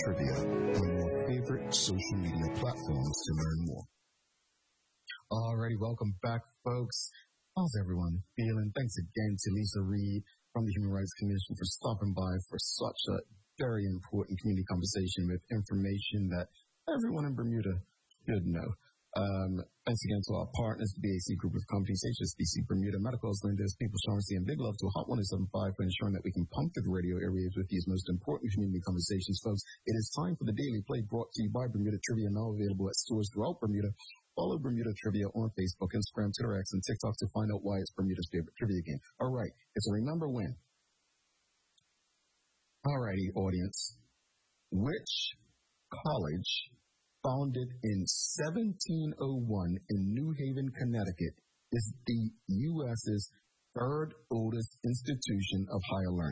Trivia on your favorite social media platforms to learn more. Alrighty, welcome back, folks. How's everyone feeling? Thanks again to Lisa Reed from the Human Rights Commission for stopping by for such a very important community conversation with information that everyone in Bermuda should know. Thanks again to our partners, the BAC Group of Companies, HSBC Bermuda, Medicals, Lindas, People's Pharmacy, and big love to Hot 1075 for ensuring that we can pump through the radio airwaves with these most important community conversations. Folks, it is time for the Daily Play brought to you by Bermuda Trivia, now available at stores throughout Bermuda. Follow Bermuda Trivia on Facebook, Instagram, Twitter, X, and TikTok to find out why it's Bermuda's favorite trivia game. All right, it's a remember when. All righty, audience. Which college, founded in 1701 in New Haven, Connecticut, is the U.S.'s third oldest institution of higher learning?